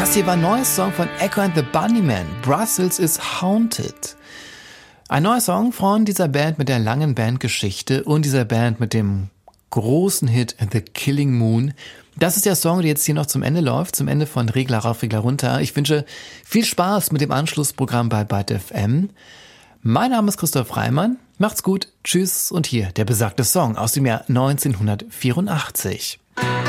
Das hier war ein neues Song von Echo and the Bunnymen. Brussels is Haunted. Ein neuer Song von dieser Band mit der langen Bandgeschichte und dieser Band mit dem großen Hit The Killing Moon. Das ist der Song, der jetzt hier noch zum Ende läuft, zum Ende von Regler rauf, Regler runter. Ich wünsche viel Spaß mit dem Anschlussprogramm bei Byte FM. Mein Name ist Christoph Reimann. Macht's gut, tschüss und hier der besagte Song aus dem Jahr 1984.